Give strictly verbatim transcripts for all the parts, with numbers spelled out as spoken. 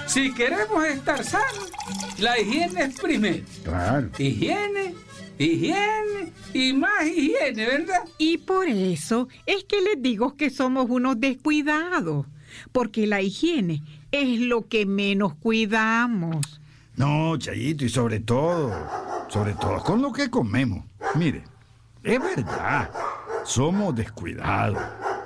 Si queremos estar sanos, la higiene es primero. Claro. Higiene, higiene y más higiene, ¿verdad? Y por eso es que les digo que somos unos descuidados, porque la higiene es lo que menos cuidamos. No, Chayito, y sobre todo, sobre todo con lo que comemos. Mire, es verdad, somos descuidados.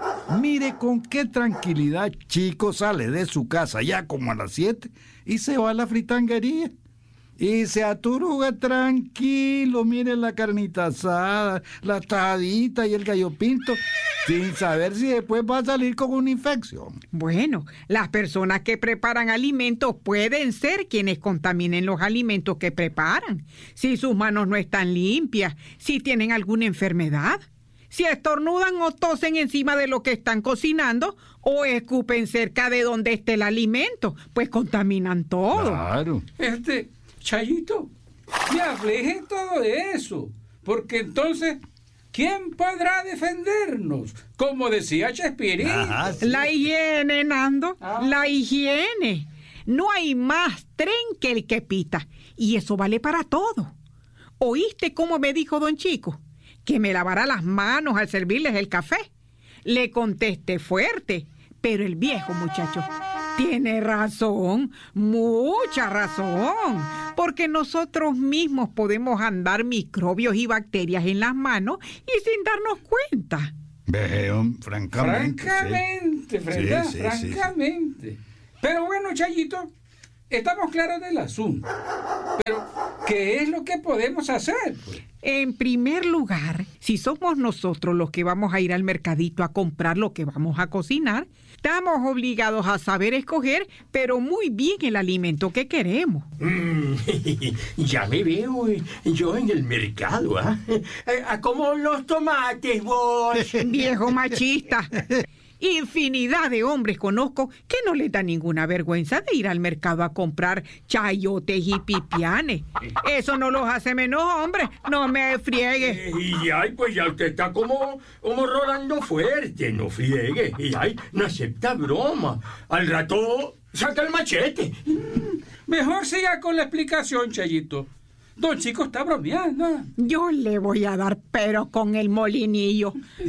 Mire con qué tranquilidad Chico sale de su casa ya como a las siete y se va a la fritanguería. Y se aturuga tranquilo, mire la carnita asada, la tajadita y el gallo pinto, sin saber si después va a salir con una infección. Bueno, las personas que preparan alimentos pueden ser quienes contaminen los alimentos que preparan. Si sus manos no están limpias, si tienen alguna enfermedad, si estornudan o tosen encima de lo que están cocinando o escupen cerca de donde esté el alimento, pues contaminan todo. Claro. Este, Chayito, ya aleje todo eso, porque entonces, ¿quién podrá defendernos? Como decía Chespirito. Ajá, sí. La higiene, Nando, Ah. la higiene. No hay más tren que el que pita, y eso vale para todo. ¿Oíste cómo me dijo don Chico? Que me lavara las manos al servirles el café. Le contesté fuerte, pero el viejo muchacho tiene razón, mucha razón, porque nosotros mismos podemos andar microbios y bacterias en las manos y sin darnos cuenta. Vean, francamente. Francamente, sí. ¿verdad? Sí, sí, Francamente. Sí, sí. Pero bueno, Chayito, estamos claros del asunto. Pero, ¿qué es lo que podemos hacer, pues? En primer lugar, si somos nosotros los que vamos a ir al mercadito a comprar lo que vamos a cocinar, estamos obligados a saber escoger, pero muy bien el alimento que queremos. Mm, ya me veo yo en el mercado, ¿ah? ¿eh? Como los tomates, vos. Viejo machista. Infinidad de hombres conozco que no les da ninguna vergüenza de ir al mercado a comprar chayotes y pipianes. Eso no los hace menos hombres, no me friegue. Y ay, pues ya usted está como, como rolando fuerte, no friegue. Y ay, no acepta broma. Al rato saca el machete. Mejor siga con la explicación, Chayito. Don Chico está bromeando. Yo le voy a dar pero con el molinillo.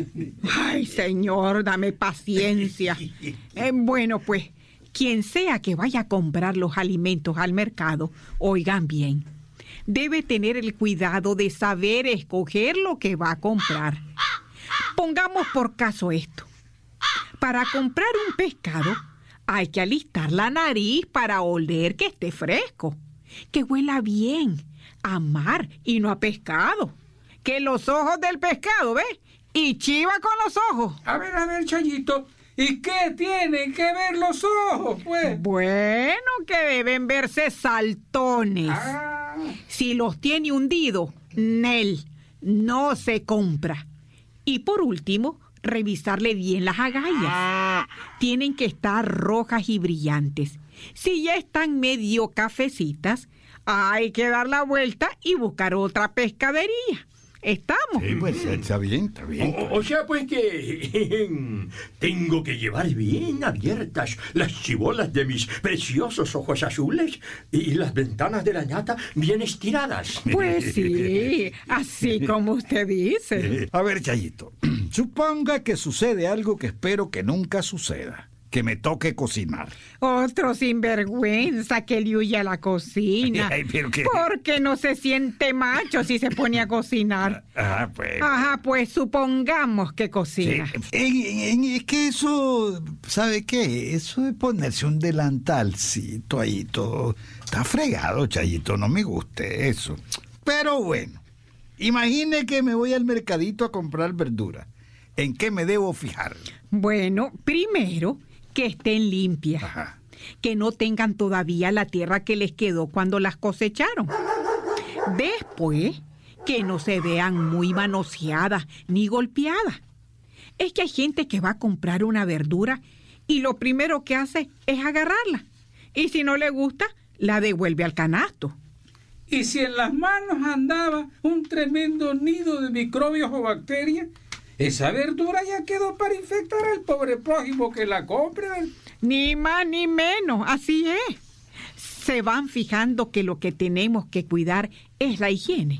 Ay, señor, dame paciencia. Eh, bueno, pues, quien sea que vaya a comprar los alimentos al mercado, oigan bien, debe tener el cuidado de saber escoger lo que va a comprar. Pongamos por caso esto. Para comprar un pescado, hay que alistar la nariz para oler que esté fresco, que huela bien, a mar y no a pescado. Que los ojos del pescado, ¿ves? Y chiva con los ojos. A ver, a ver, Chayito, ¿y qué tienen que ver los ojos, pues? Bueno, que deben verse saltones. Ah, Si los tiene hundidos, Nel, no se compra. Y por último, revisarle bien las agallas. Tienen que estar rojas y brillantes. Si ya están medio cafecitas, hay que dar la vuelta y buscar otra pescadería. ¿Estamos? Sí, pues está bien, está bien. O, o sea, pues que tengo que llevar bien abiertas las chibolas de mis preciosos ojos azules y las ventanas de la ñata bien estiradas. Pues sí, así como usted dice. A ver, Chayito, suponga que sucede algo que espero que nunca suceda. Que me toque cocinar. Otro sinvergüenza que le huye a la cocina. Ay, pero que... Porque no se siente macho si se pone a cocinar. Ah, pues... Ajá, pues supongamos que Sí, cocina. en- en- es que eso, ¿sabe qué? Eso de ponerse un delantalcito ahí todo, está fregado, Chayito, no me guste eso. Pero bueno, imagine que me voy al mercadito a comprar verdura. ¿En qué me debo fijar? Bueno, primero, que estén limpias. Ajá. Que no tengan todavía la tierra que les quedó cuando las cosecharon. Después, que no se vean muy manoseadas ni golpeadas. Es que hay gente que va a comprar una verdura y lo primero que hace es agarrarla. Y si no le gusta, la devuelve al canasto. y si en las manos andaba un tremendo nido de microbios o bacterias, esa verdura ya quedó para infectar al pobre prójimo que la compra. Ni más ni menos, así es. se van fijando que lo que tenemos que cuidar es la higiene.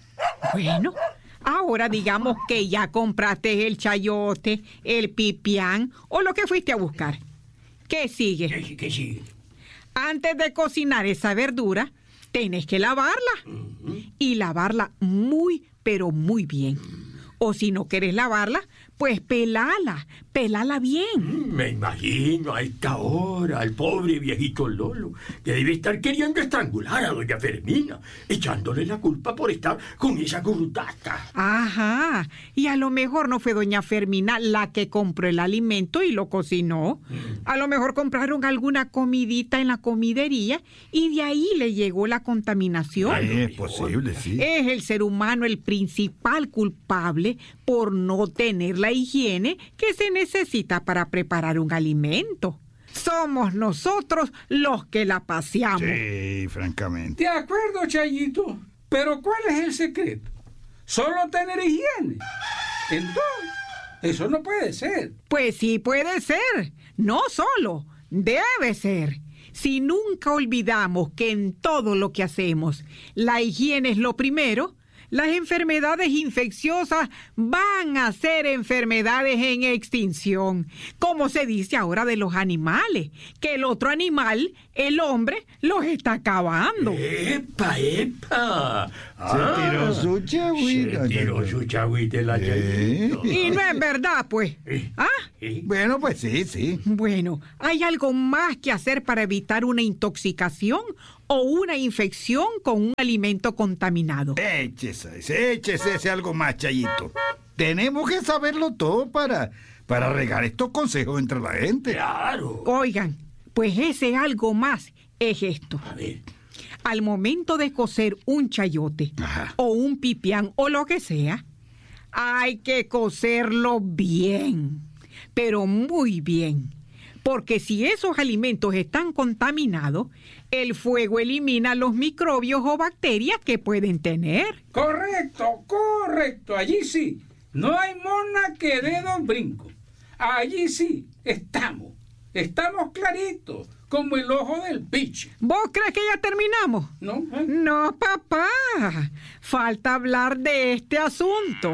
Bueno, ahora digamos que ya compraste el chayote, el pipián o lo que fuiste a buscar. ¿Qué sigue? ¿Qué, qué sigue? Antes de cocinar esa verdura, tenés que lavarla. Uh-huh. Y lavarla muy, pero muy bien. O si no quieres lavarla, pues pelala, pelala bien. Me imagino a esta hora al pobre viejito Lolo, que debe estar queriendo estrangular a doña Fermina, echándole la culpa por estar con esa gordata. Ajá, y a lo mejor no fue doña Fermina la que compró el alimento y lo cocinó. Mm. A lo mejor compraron alguna comidita en la comidería y de ahí le llegó la contaminación. Ay, es posible, sí. Es el ser humano el principal culpable por no tener la higiene que se necesita para preparar un alimento. Somos nosotros los que la paseamos. Sí, francamente. De acuerdo, Chayito. Pero ¿cuál es el secreto? ¿Solo tener higiene? Entonces, eso no puede ser. Pues sí puede ser. No solo, debe ser. Si nunca olvidamos que en todo lo que hacemos, la higiene es lo primero, las enfermedades infecciosas van a ser enfermedades en extinción. Como se dice ahora de los animales, que el otro animal, el hombre, los está acabando. ¡Epa, epa! Ah, se tiró su chagüita. Se tiró su chagüita la Chayito. Y no es verdad, pues. ¿Ah? Bueno, pues sí, sí. Bueno, ¿hay algo más que hacer para evitar una intoxicación o una infección con un alimento contaminado? Échese, échese ese algo más, Chayito. Tenemos que saberlo todo para, para regar estos consejos entre la gente. Claro. Oigan, pues ese algo más es esto. A ver. Al momento de cocer un chayote, ajá, o un pipián o lo que sea, hay que cocerlo bien, pero muy bien. Porque si esos alimentos están contaminados, el fuego elimina los microbios o bacterias que pueden tener. Correcto, correcto. Allí sí. No hay mona que dé dos brincos. Allí sí, estamos. Estamos claritos, como el ojo del piche. ¿Vos crees que ya terminamos? No. ¿Eh? No, papá. Falta hablar de este asunto.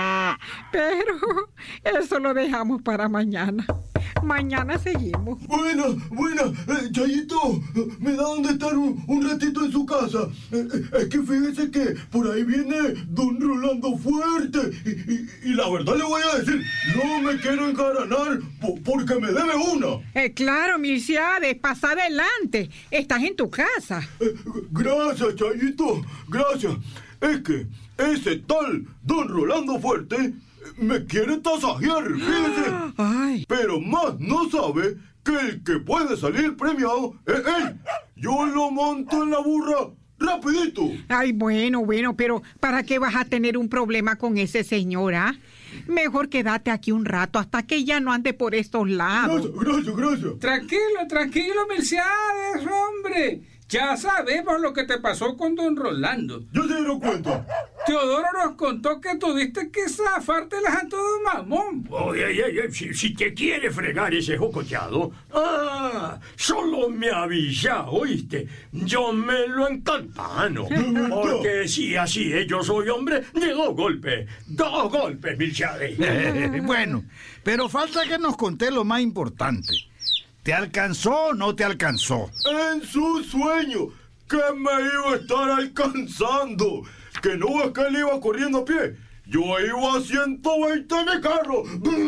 Pero eso lo dejamos para mañana. Mañana seguimos. Buena, buena. Eh, Chayito, ¿me da dónde estar un, un ratito en su casa? Eh, eh, es que fíjese que por ahí viene don Rolando Fuerte. Y, y, y la verdad le voy a decir, no me quiero encaranar po, porque me debe una. Eh, claro, Milciades, pasa adelante. Estás en tu casa. Eh, gracias, Chayito, gracias. Es que ese tal don Rolando Fuerte me quiere tasajear, fíjese. Ay. Pero más no sabe que el que puede salir premiado es él. Yo lo monto en la burra rapidito. Ay, bueno, bueno, pero ¿para qué vas a tener un problema con ese señor, ah? Mejor quédate aquí un rato hasta que ya no ande por estos lados. Gracias, gracias, gracias. Tranquilo, tranquilo, Milciades, hombre. Ya sabemos lo que te pasó con don Rolando. ¿Ya se dieron cuenta? Teodoro nos contó que tuviste que zafártelas a todo mamón. Oye, oye, oye, si, si te quiere fregar ese jocoteado, ah, solo me avisa, ¿oíste? Yo me lo encantano. Porque si así es, yo soy hombre de dos golpes. Dos golpes, Milciades. Eh, bueno, pero falta que nos conté lo más importante. ¿Te alcanzó o no te alcanzó? En su sueño, que me iba a estar alcanzando. Que no es que él iba corriendo a pie. Yo iba a ciento veinte en el carro.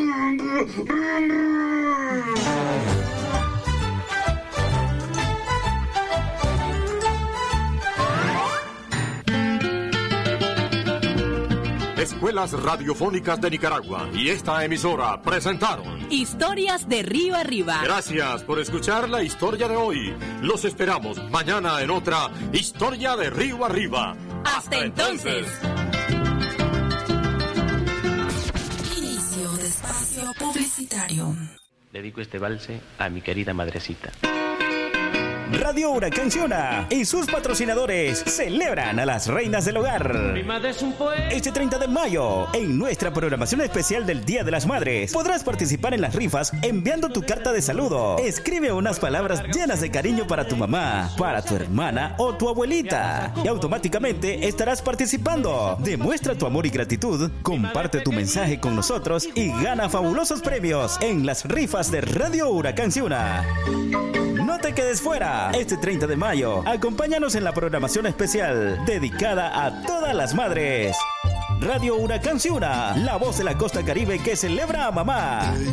Escuelas Radiofónicas de Nicaragua y esta emisora presentaron Historias de Río Arriba. Gracias por escuchar la historia de hoy. Los esperamos mañana en otra Historia de Río Arriba. Hasta, Hasta entonces. Inicio de espacio publicitario. Dedico este valse a mi querida madrecita. Radio Huracán Ciuna y sus patrocinadores celebran a las reinas del hogar. Este treinta de mayo, en nuestra programación especial del Día de las Madres, podrás participar en las rifas enviando tu carta de saludo. Escribe unas palabras llenas de cariño para tu mamá, para tu hermana o tu abuelita y automáticamente estarás participando. Demuestra tu amor y gratitud, comparte tu mensaje con nosotros y gana fabulosos premios en las rifas de Radio Huracán Ciuna. No te quedes fuera. Este treinta de mayo, acompáñanos en la programación especial dedicada a todas las madres. Radio Huracán Ciuna, la voz de la costa caribe que celebra a mamá.